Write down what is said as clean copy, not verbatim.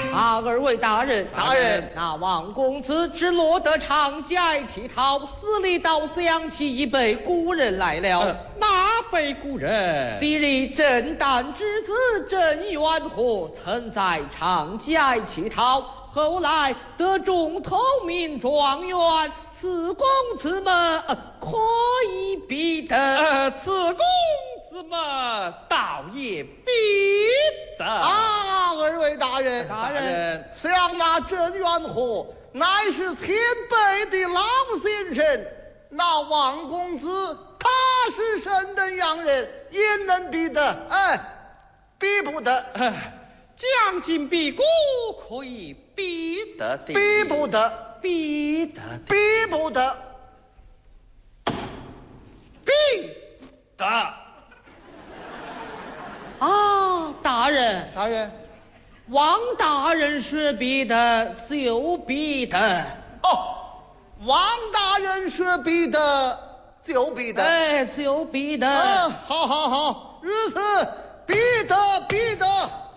二位大人，那王公子只落得长街乞讨，死里倒想起一辈古人来了。 哪辈古人？ 昔日郑旦之子郑元和曾在长街乞讨，后来得中头名状元。此公子们可以比得。 此公子们倒也比得。 二位大人，想那郑元和乃是前辈的老先生，那王公子他是神等洋人，也能比得？比不得。 将今比古可以比得的， 比不得。 比得， 比不得， 比得。 大人，王大人说比得就比得。 王大人说比得就比得。 就比得。 好，如此，比得。